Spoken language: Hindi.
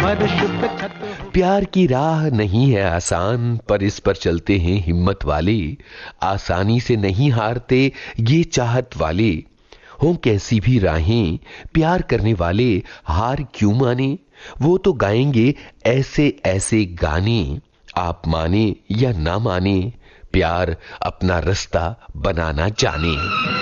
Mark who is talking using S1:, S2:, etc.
S1: प्यार की राह नहीं है आसान, पर इस पर चलते हैं हिम्मत वाले। आसानी से नहीं हारते ये चाहत वाले। हो कैसी भी राहें प्यार करने वाले हार क्यों माने। वो तो गाएंगे ऐसे ऐसे गाने। आप माने या ना माने, प्यार अपना रास्ता बनाना जाने।